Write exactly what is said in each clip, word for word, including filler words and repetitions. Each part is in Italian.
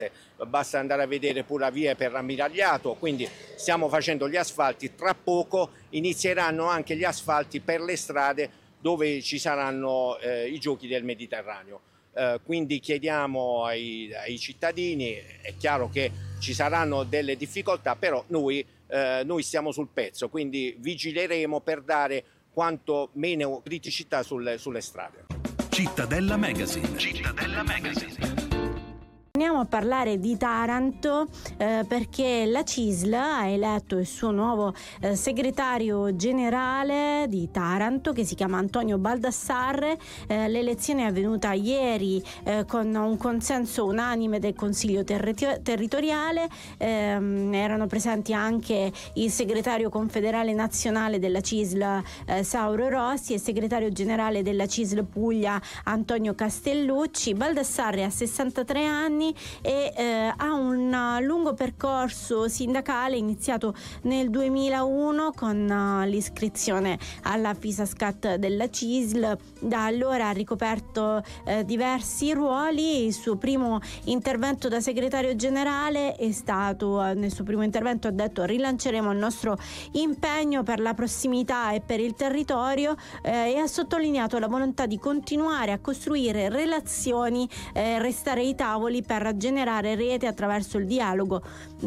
Basta andare a vedere pure la via per Ammiragliato, quindi stiamo facendo gli asfalti, tra poco inizieranno anche gli asfalti per le strade dove ci saranno eh, i giochi del Mediterraneo. Eh, quindi chiediamo ai, ai cittadini, è chiaro che ci saranno delle difficoltà, però noi, eh, noi stiamo sul pezzo, quindi vigileremo per dare quanto meno criticità sulle, sulle strade. Cittadella Magazine. Cittadella Magazine. Andiamo a parlare di Taranto eh, perché la C I S L ha eletto il suo nuovo eh, segretario generale di Taranto, che si chiama Antonio Baldassarre. Eh, l'elezione è avvenuta ieri eh, con un consenso unanime del Consiglio terri- territoriale. Eh, erano presenti anche il segretario confederale nazionale della C I S L eh, Sauro Rossi e il segretario generale della C I S L Puglia Antonio Castellucci. Baldassarre ha sessantatré anni e eh, ha un lungo percorso sindacale iniziato nel duemilauno con uh, l'iscrizione alla FISASCAT della C I S L. Da allora ha ricoperto eh, diversi ruoli. Il suo primo intervento da segretario generale è stato, eh, nel suo primo intervento ha detto: rilanceremo il nostro impegno per la prossimità e per il territorio, eh, e ha sottolineato la volontà di continuare a costruire relazioni e eh, restare ai tavoli per generare rete attraverso il dialogo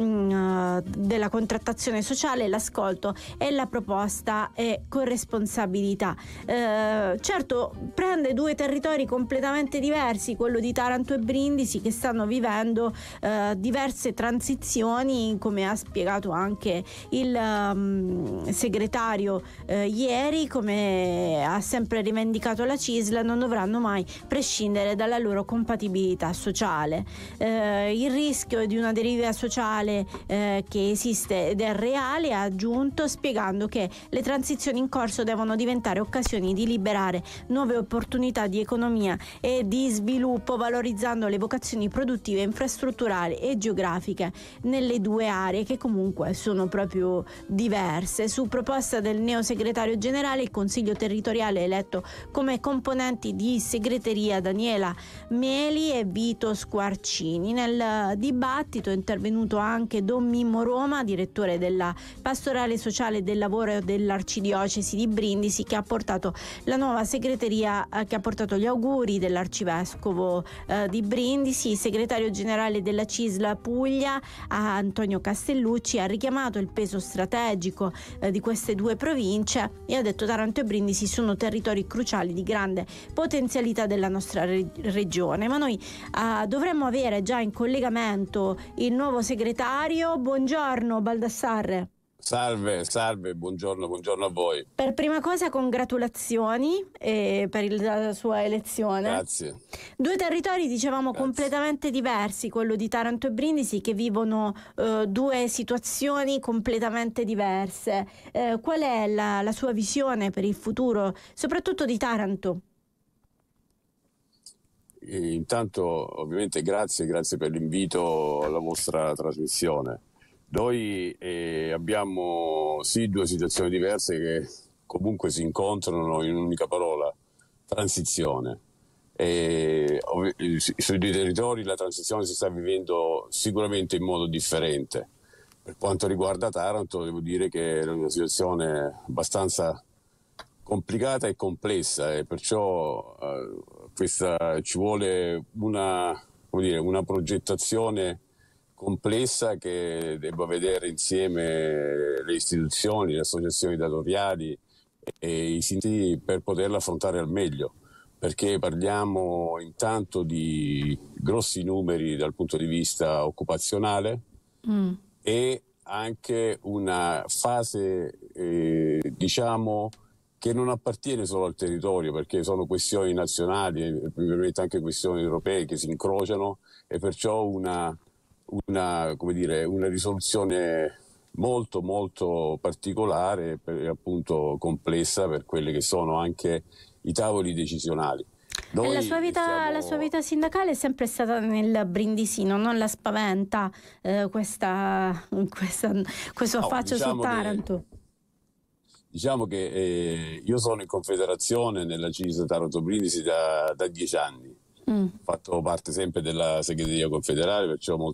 mh, della contrattazione sociale, l'ascolto e la proposta e corresponsabilità. Eh, certo, prende due territori completamente diversi, quello di Taranto e Brindisi, che stanno vivendo eh, diverse transizioni, come ha spiegato anche il um, segretario eh, ieri, come ha sempre rivendicato la C I S L, non dovranno mai prescindere dalla loro compatibilità sociale. Eh, il rischio di una deriva sociale eh, che esiste ed è reale, ha aggiunto, spiegando che le transizioni in corso devono diventare occasioni di liberare nuove opportunità di economia e di sviluppo, valorizzando le vocazioni produttive, infrastrutturali e geografiche nelle due aree, che comunque sono proprio diverse. Su proposta del neo segretario generale, il Consiglio territoriale ha eletto come componenti di segreteria Daniela Meli e Vito Squarcini. Nel dibattito è intervenuto anche Don Mimmo Roma, direttore della pastorale sociale del lavoro dell'arcidiocesi di Brindisi, che ha portato la nuova segreteria, eh, che ha portato gli auguri dell'arcivescovo eh, di Brindisi. Il segretario generale della C I S L Puglia, Antonio Castellucci, ha richiamato il peso strategico eh, di queste due province e ha detto: Taranto e Brindisi sono territori cruciali di grande potenzialità della nostra re- regione. Ma noi eh, dovremmo avere già in collegamento il nuovo segretario. Buongiorno Baldassarre. Salve, salve, buongiorno, buongiorno a voi. Per prima cosa congratulazioni eh, per il, la sua elezione. Grazie. Due territori, dicevamo, Grazie. completamente diversi, quello di Taranto e Brindisi, che vivono eh, due situazioni completamente diverse. Eh, qual è la, la sua visione per il futuro, soprattutto di Taranto? Intanto ovviamente grazie, grazie per l'invito alla vostra trasmissione. Noi eh, abbiamo sì due situazioni diverse che comunque si incontrano in un'unica parola: transizione. E, ov- sui due territori la transizione si sta vivendo sicuramente in modo differente. Per quanto riguarda Taranto, devo dire che è una situazione abbastanza complicata e complessa, e perciò eh, questa, ci vuole una, come dire, una progettazione complessa che debba vedere insieme le istituzioni, le associazioni datoriali e i sindacati per poterla affrontare al meglio, perché parliamo intanto di grossi numeri dal punto di vista occupazionale mm. e anche una fase eh, diciamo che non appartiene solo al territorio, perché sono questioni nazionali e ovviamente anche questioni europee che si incrociano, e perciò una, una, come dire, una risoluzione molto molto particolare e appunto complessa per quelli che sono anche i tavoli decisionali. Noi la, sua vita, siamo... la sua vita sindacale è sempre stata nel brindisino, non la spaventa eh, questa, questa, questo no, affaccio diciamo su Taranto? Che... Diciamo che eh, io sono in confederazione nella C I S L Taranto Brindisi da, da dieci anni Mm. Ho fatto parte sempre della segreteria confederale, perciò molto